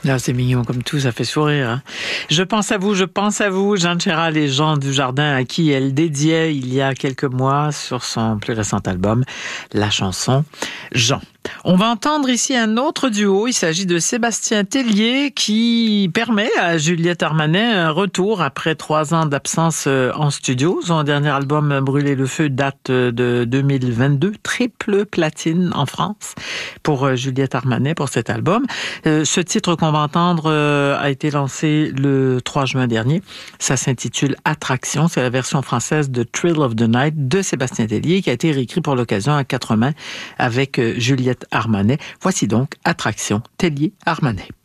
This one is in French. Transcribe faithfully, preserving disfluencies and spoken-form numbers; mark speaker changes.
Speaker 1: Ah, c'est mignon comme tout, ça fait sourire. Hein? Je pense à vous, je pense à vous, Jeanne Chéral et Jean Dujardin, à qui elle dédiait il y a quelques mois sur son plus récent album, la chanson Jean. On va entendre ici un autre duo. Il s'agit de Sébastien Tellier qui permet à Juliette Armanet un retour après trois ans d'absence en studio. Son dernier album Brûler le feu date de deux mille vingt-deux. Triple platine en France pour Juliette Armanet pour cet album. Ce titre qu'on va entendre a été lancé le trois juin dernier. Ça s'intitule Attraction. C'est la version française de Thrill of the Night de Sébastien Tellier qui a été réécrit pour l'occasion à quatre mains avec Juliette Armanet. Voici donc Attraction, Tellier Armanet.